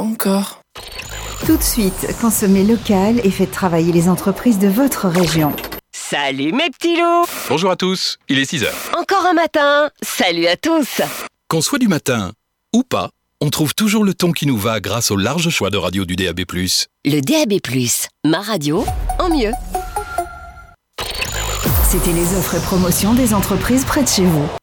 encore. Tout de suite, consommez local et faites travailler les entreprises de votre région. Salut mes petits loups! Bonjour à tous, il est 6h. Encore un matin! Salut à tous! Qu'on soit du matin ou pas, on trouve toujours le ton qui nous va grâce au large choix de radio du DAB+. Le DAB+, ma radio en mieux. C'était les offres et promotions des entreprises près de chez vous.